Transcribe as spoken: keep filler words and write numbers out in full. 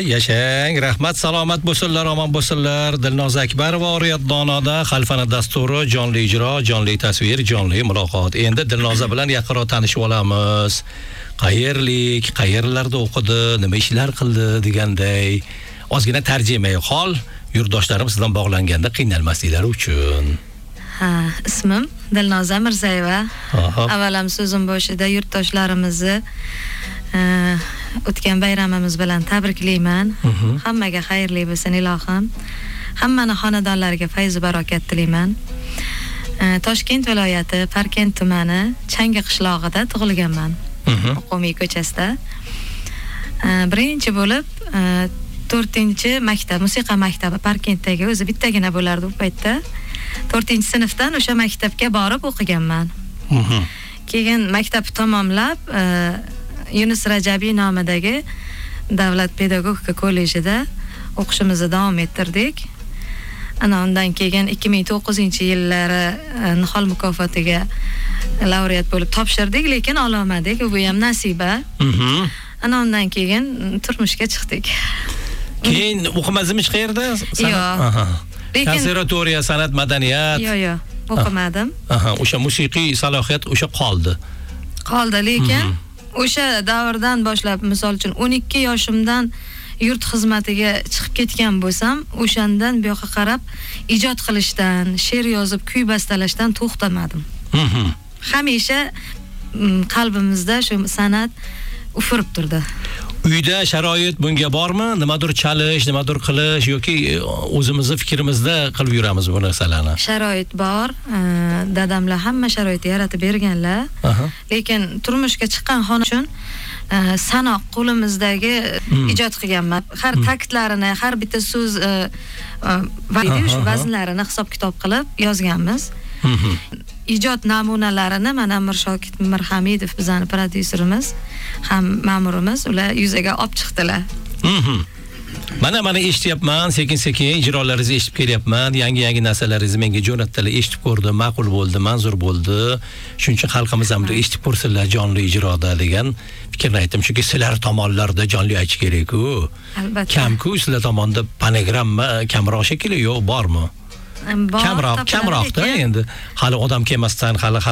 yashang. Rahmat, salomat bo'lsinlar, omon bo'lsinlar. Dilnoza Akbarova Oriyat Donoda xalfana dasturi, jonli ijro, jonli tasvir, jonli muloqot. Endi Dilnoza bilan yaqinroq tanishib olamiz. Qayerlik, qayerlarda o'qidi, nima ishlar qildi deganday ozgina tarjimai hol yurtdoshlarim sizdan bog'langanda qiynalmasliklari uchun. Ha, ismim Dilnoza Mirzayeva. Avalam so'zim boshida yurtdoshlarimizni o'tgan bayramimiz bilan tabriklayman. Hammaga xayrli bo'lsin ilohim. Hammani xonadonlariga fayz barokat tilayman. Toshkent viloyati Parkent tumani Changi qishlog'ida tug'ilganman. Qo'miy ko'chasida. Birinchi bo'lib to'rtinchi maktab, musiqa maktabi Parkentdagi o'zi bittagina bo'lardi u paytda. to'rtinchi sinfdan o'sha maktabga borib o'qiganman. Keyin maktabni tamomlab Yunus Rajabiy nomidagi Davlat pedagogika kollejida o'qishimizni davom ettirdik. Ana undan keyin ikki ming to'qqizinchi yillari Nihol mukofotiga laureat bo'lib topshirdik, lekin ololmadik. Bu ham nasiba. Ana undan keyin turmushga chiqdik. Keyin o'qimadingmi hech qayerda? Lekin konservatoriya, san'at, madaniyat. Yo'q, yo'q, o'qimadim. Aha, o'sha musiqiy salohiyat o'sha qoldi. Qoldi, lekin o'sha davrdan boshlab, misol uchun o'n ikki yoshimdan yurt xizmatiga chiqib ketgan bo'lsam, o'shandan bu yoqqa qarab ijod qilishdan, she'r yozib, kuy bastalashdan to'xtamadim. Hamisha qalbimizda shu san'at ufurib turdi. Uyda sharoit bunga bormi? Nimadir chalish, nimadir qilish yoki o'zimizning fikrimizda qilib yuramiz bu narsalarni? Sharoit bor. Dadamlar hamma sharoitni yaratib berganlar. Lekin turmushga chiqqan xona uchun sanoq qo'limizdagi ijod qilganman. Har taktlarini, har bitta so'z shu vaznlarini hisob-kitob qilib yozganmiz. Ijod namunalarini mana Mirshokit Mirhamidov bizning prodyuserimiz ham ma'murimiz ular yuzaga olib chiqdilar. Mana mana eshityapman, sekin-sekin ijrolaringizni eshitib kelyapman. Yangi-yangi narsalaringizni menga jo'natdilar, eshitib ko'rdim, ma'qul bo'ldi, manzur bo'ldi. Shuning uchun xalqimiz ham eshitib ko'rsinlar jonli ijroda degan fikrni aytdim. Chunki sizlar tomonlarda jonli aytish kerak-ku. Albatta. Kamku sizlar tomonda fonogramma kamroq shekilli yo'q, bormi? Kamroq, kamroqda endi hali odam kelmasdan hali